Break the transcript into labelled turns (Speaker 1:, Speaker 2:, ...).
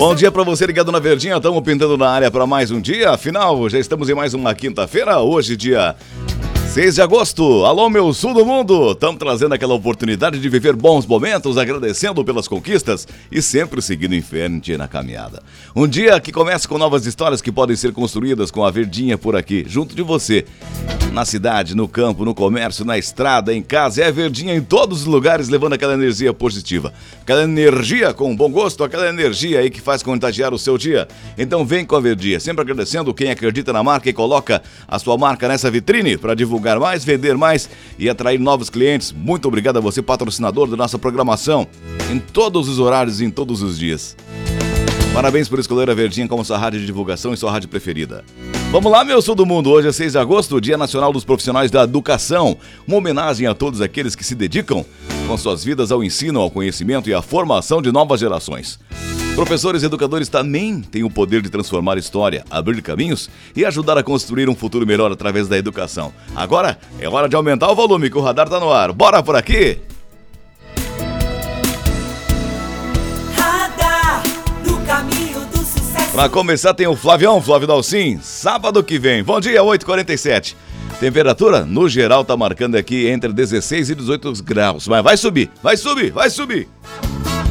Speaker 1: Bom dia pra você ligado na Verdinha, estamos pintando na área para mais um dia, afinal já estamos em mais uma quinta-feira, hoje dia 6 de agosto. Alô, meu sul do mundo! Estamos trazendo aquela oportunidade de viver bons momentos, agradecendo pelas conquistas e sempre seguindo em frente na caminhada. Um dia que começa com novas histórias que podem ser construídas com a Verdinha por aqui, junto de você. Na cidade, no campo, no comércio, na estrada, em casa, é a Verdinha em todos os lugares, levando aquela energia positiva. Aquela energia com bom gosto, aquela energia aí que faz contagiar o seu dia. Então vem com a Verdinha, sempre agradecendo quem acredita na marca e coloca a sua marca nessa vitrine para divulgar mais, vender mais e atrair novos clientes. Muito obrigado a você, patrocinador da nossa programação, em todos os horários e em todos os dias. Parabéns por escolher a Verdinha como sua rádio de divulgação e sua rádio preferida. Vamos lá, meu sul do mundo. Hoje é 6 de agosto, Dia Nacional dos Profissionais da Educação. Uma homenagem a todos aqueles que se dedicam com suas vidas ao ensino, ao conhecimento e à formação de novas gerações. Professores e educadores também têm o poder de transformar história, abrir caminhos e ajudar a construir um futuro melhor através da educação. Agora é hora de aumentar o volume, que o radar tá no ar. Bora por aqui! Pra começar tem o Flávio Dalcin, sábado que vem. Bom dia, 8h47. Temperatura, no geral, tá marcando aqui entre 16 e 18 graus. Mas vai subir, vai subir, vai subir.